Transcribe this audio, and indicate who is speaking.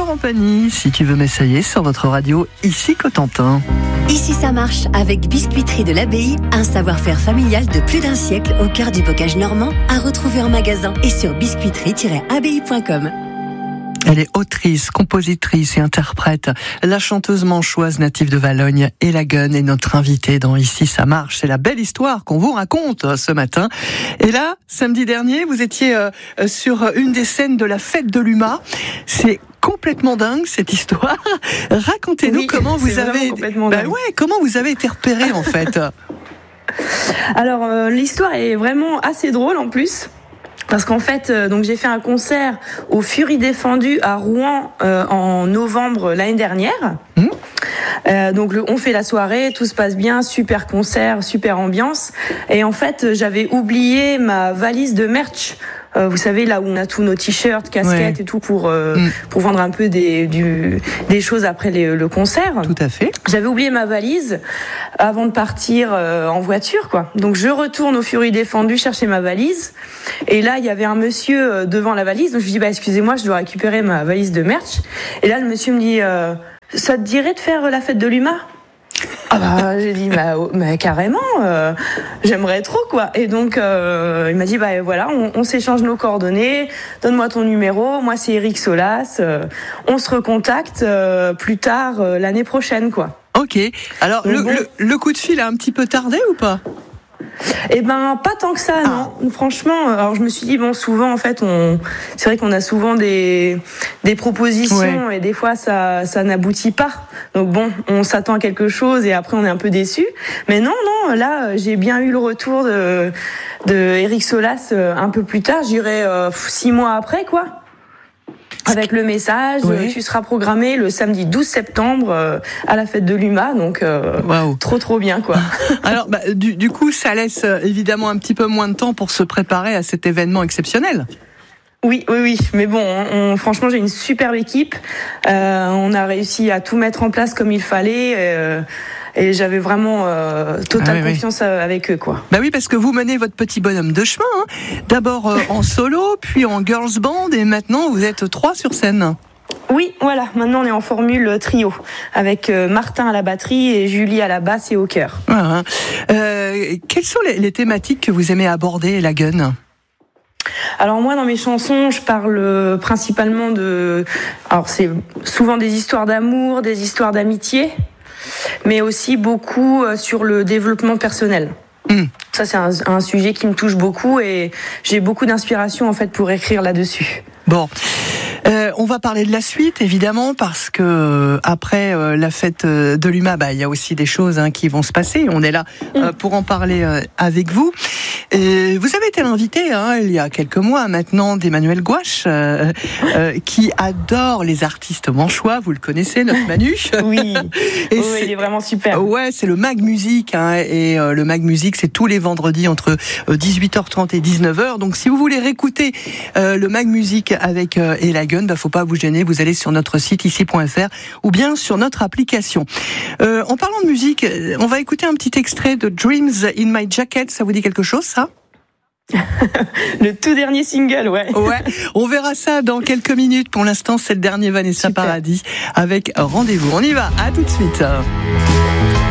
Speaker 1: Laurent Pagny, si tu veux m'essayer sur votre radio, ici Cotentin.
Speaker 2: Ici ça marche avec Biscuiterie de l'Abbaye, un savoir-faire familial de plus d'un siècle au cœur du bocage normand, à retrouver en magasin et sur biscuiterie-abbaye.com.
Speaker 1: Elle est autrice, compositrice et interprète. La chanteuse manchoise native de Valognes, Ella Gunn, est notre invitée dans Ici ça marche. C'est la belle histoire qu'on vous raconte ce matin. Et là, samedi dernier, vous étiez sur une des scènes de la fête de l'UMA. C'est complètement dingue cette histoire. Racontez-nous comment vous avez comment vous avez été repérée en fait.
Speaker 3: Alors l'histoire est vraiment assez drôle en plus. Parce qu'en fait, donc j'ai fait un concert au Furies Défendues à Rouen en novembre l'année dernière. Donc on fait la soirée, tout se passe bien, super concert, super ambiance. Et en fait, j'avais oublié ma valise de merch. Vous savez, là où on a tous nos t-shirts, casquettes et tout pour vendre un peu des choses après le concert.
Speaker 1: Tout à fait.
Speaker 3: J'avais oublié ma valise avant de partir en voiture, quoi. Donc je retourne au Furies Défendues chercher ma valise. Et là, il y avait un monsieur devant la valise. Donc je lui dis, excusez-moi, je dois récupérer ma valise de merch. Et là, le monsieur me dit, ça te dirait de faire la fête de l'UMA ? J'ai dit mais carrément, j'aimerais trop quoi. Et donc il m'a dit voilà, on s'échange nos coordonnées, donne-moi ton numéro, moi c'est Eric Solas, on se recontacte plus tard l'année prochaine quoi.
Speaker 1: Ok, alors le coup de fil a un petit peu tardé ou pas ?
Speaker 3: Eh ben pas tant que ça, non. Franchement, alors je me suis dit souvent en fait c'est vrai qu'on a souvent des propositions et des fois ça n'aboutit pas. Donc on s'attend à quelque chose et après on est un peu déçu. Mais non, là j'ai bien eu le retour de Eric Solas un peu plus tard, je dirais 6 mois après quoi. Avec le message, tu seras programmé le samedi 12 septembre à la fête de l'UMA, donc trop bien quoi.
Speaker 1: Alors du coup, ça laisse évidemment un petit peu moins de temps pour se préparer à cet événement exceptionnel.
Speaker 3: Oui, mais franchement, j'ai une superbe équipe. On a réussi à tout mettre en place comme il fallait. Et j'avais vraiment totale confiance avec eux, quoi.
Speaker 1: Oui, parce que vous menez votre petit bonhomme de chemin. D'abord en solo, puis en girls band, et maintenant vous êtes 3 sur scène.
Speaker 3: Oui, voilà. Maintenant, on est en formule trio, avec Martin à la batterie et Julie à la basse et au chœur.
Speaker 1: Voilà. Quelles sont les thématiques que vous aimez aborder, Ella Gunn ?
Speaker 3: Alors moi, dans mes chansons, je parle principalement alors c'est souvent des histoires d'amour, des histoires d'amitié, mais aussi beaucoup sur le développement personnel. Ça, c'est un sujet qui me touche beaucoup et j'ai beaucoup d'inspiration en fait pour écrire là-dessus.
Speaker 1: Bon. On va parler de la suite, évidemment, parce que après la fête de l'UMA, il y a aussi des choses qui vont se passer. On est là pour en parler avec vous. Vous avez été l'invité il y a quelques mois maintenant d'Emmanuel Gouache, qui adore les artistes manchois. Vous le connaissez, notre Manu.
Speaker 3: Oui, il est vraiment super.
Speaker 1: Ouais, c'est le Mag Music, et le Mag Music, c'est tous les vendredis entre 18h30 et 19h. Donc, si vous voulez réécouter le Mag Music avec Ella Gunn, faut pas vous gêner, vous allez sur notre site ici.fr ou bien sur notre application. En parlant de musique, on va écouter un petit extrait de Dreams in My Jacket. Ça vous dit quelque chose, ça ?
Speaker 3: Le tout dernier single, ouais.
Speaker 1: On verra ça dans quelques minutes. Pour l'instant, c'est le dernier Vanessa Paradis avec Rendez-vous. On y va, à tout de suite.